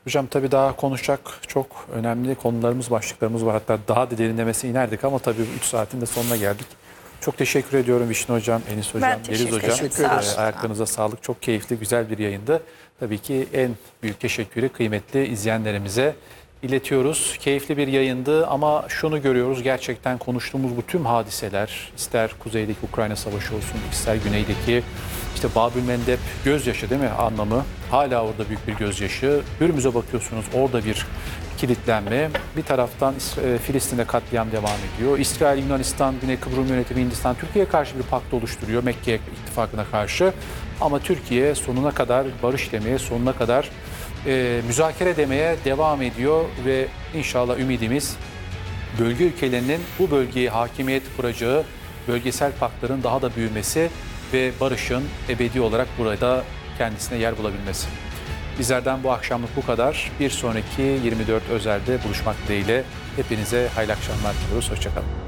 Hocam tabii daha konuşacak çok önemli konularımız, başlıklarımız var. Hatta daha da derinlemesine inerdik ama tabii 3 saatin de sonuna geldik. Çok teşekkür ediyorum Vişne Hocam, Enis Hocam, Ben Yeliz teşekkür Hocam. ederim. Sağ olun. Ayaklarınıza sağlık. Çok keyifli, güzel bir yayındı. Tabii ki en büyük teşekkürü kıymetli izleyenlerimize iletiyoruz. Keyifli bir yayındı ama şunu görüyoruz, gerçekten konuştuğumuz bu tüm hadiseler, ister kuzeydeki Ukrayna Savaşı olsun, ister güneydeki işte Babül Mendeb, gözyaşı değil mi anlamı? Hala orada büyük bir gözyaşı. Hürmüz'e bakıyorsunuz, orada bir kilitlenme. Bir taraftan Filistin'de katliam devam ediyor. İsrail, Yunanistan, Güney Kıbrıs Rum Yönetimi, Hindistan Türkiye'ye karşı bir pakt oluşturuyor, Mekke ittifakına karşı. Ama Türkiye sonuna kadar barış demeye, sonuna kadar müzakere demeye devam ediyor ve inşallah ümidimiz bölge ülkelerinin bu bölgeye hakimiyet kuracağı bölgesel paktların daha da büyümesi ve barışın ebedi olarak burada kendisine yer bulabilmesi. Bizlerden bu akşamlık bu kadar. Bir sonraki 24 özelde buluşmak dileğiyle hepinize hayırlı akşamlar diliyoruz. Hoşçakalın.